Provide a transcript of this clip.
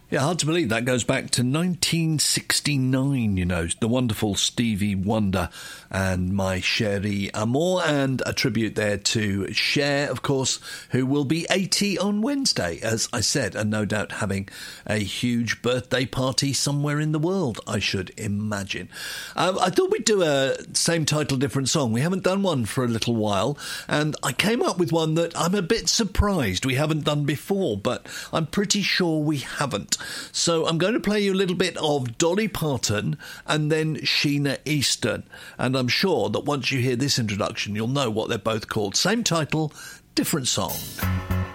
Yeah, hard to believe that goes back to 1969, you know, the wonderful Stevie Wonder and My Chérie Amour, and a tribute there to Cher, of course, who will be 80 on Wednesday, as I said, and no doubt having a huge birthday party somewhere in the world, I should imagine. I thought we'd do a same title, different song. We haven't done one for a little while, and I came up with one that I'm a bit surprised we haven't done before, but I'm pretty sure we haven't. So I'm going to play you a little bit of Dolly Parton and then Sheena Easton. And I'm sure that once you hear this introduction, you'll know what they're both called. Same title, different song.